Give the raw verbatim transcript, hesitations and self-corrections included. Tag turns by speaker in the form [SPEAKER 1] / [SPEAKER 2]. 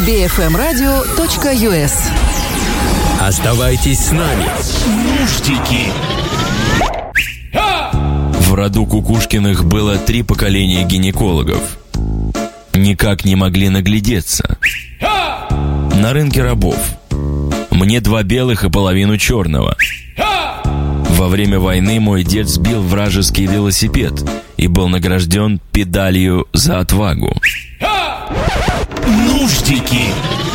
[SPEAKER 1] би эф эм радио точка ю эс.
[SPEAKER 2] Оставайтесь с нами.
[SPEAKER 3] Нуждики.
[SPEAKER 4] В роду Кукушкиных было три поколения гинекологов. Никак не могли наглядеться. На рынке рабов. Мне два белых и половину черного. Во время войны мой дед сбил вражеский велосипед и был награжден педалью за отвагу.
[SPEAKER 3] Нуждики.